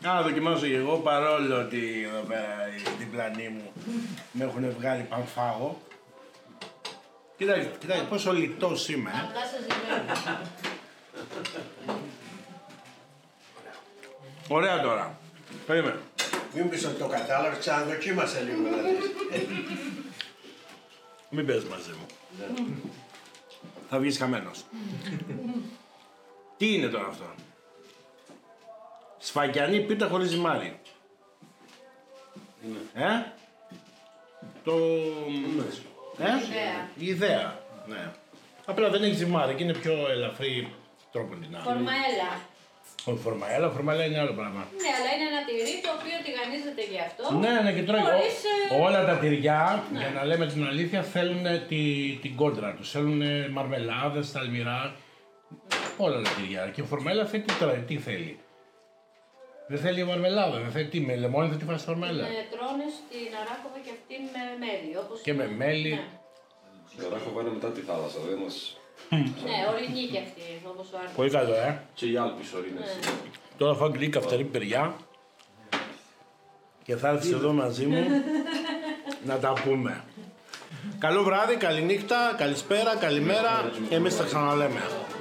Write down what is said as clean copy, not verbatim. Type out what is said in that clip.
Να δοκιμάσω και εγώ, παρόλο ότι εδώ πέρα οι διπλανοί μου με έχουν βγάλει πανφάγο. Κοιτάξτε πόσο λιτός είμαι. Απλά σας ζητώ. Ωραία τώρα. Περίμενε. Μην πεις ότι το κατάλαβες, ξαναδοκίμασε λίγο να δεις. Μην παίζεις μαζί μου. Θα βγεις χαμένος. Τι είναι τώρα αυτό? Σφαγιανή πίτα χωρίς ζυμάρι. Το... Ιδέα. Η ιδέα, ναι. Απλά δεν έχει ζυμάρι και είναι πιο ελαφρύ τρόπο την άλλη. Φορμαέλα. Όχι φορμαέλα είναι άλλο πράγμα. Ναι, αλλά είναι ένα τυρί το οποίο τηγανίζεται γι' αυτό. Ναι, και τρώει. Χωρίς, Όλα τα τυριά, για να λέμε την αλήθεια, θέλουν την κόντρα τους. Θέλουν μαρμελάδες, αλμυρά. Όλα τα τυριά. Και η φορμαέλα θέλει τι θέλει. Δεν θέλει μαρμελάδα, δεν θέλει τι, με λεμόνι θα τη φας φορμαέλα. Τρώνε στην Αράκοβα και αυτή με μέλι. Όπως Και με μέλι. Ναι. Η Αράκοβα είναι μετά τη θάλασσα, δεν μας... Ναι, ορεινή και αυτή, όπως ο Άρκος. Πολύ καλό, Και οι Άλπεις ορεινές. Τώρα φάω γκρι καυτερή πυριά και θα έρθεις εδώ μαζί μου να τα πούμε. Καλό βράδυ, καληνύχτα, καλησπέρα, καλημέρα και εμείς θα ξαναλέμε.